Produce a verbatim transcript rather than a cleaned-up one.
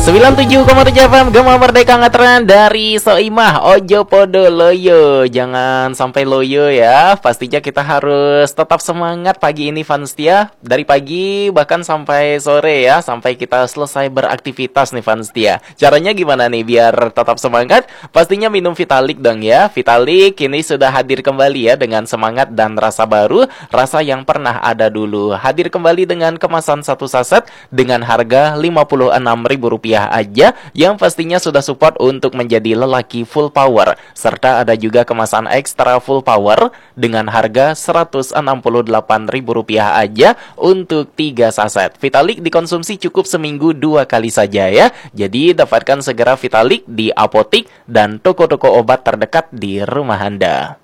sembilan puluh tujuh koma tujuh F M Gema Merdeka Ngatren dari Soimah. Ojo podo loyo, jangan sampai loyo ya. Pastinya kita harus tetap semangat pagi ini Vanstia. Dari pagi bahkan sampai sore ya, sampai kita selesai beraktivitas nih Vanstia. Caranya gimana nih biar tetap semangat? Pastinya minum Vitalik dong ya. Vitalik kini sudah hadir kembali ya dengan semangat dan rasa baru, rasa yang pernah ada dulu. Hadir kembali dengan kemasan satu saset dengan harga lima puluh enam ribu rupiah aja, yang pastinya sudah support untuk menjadi lelaki full power. Serta ada juga kemasan ekstra full power dengan harga seratus enam puluh delapan ribu rupiah aja untuk tiga saset. Vitalik dikonsumsi cukup seminggu dua kali saja ya. Jadi dapatkan segera Vitalik di apotik dan toko-toko obat terdekat di rumah Anda.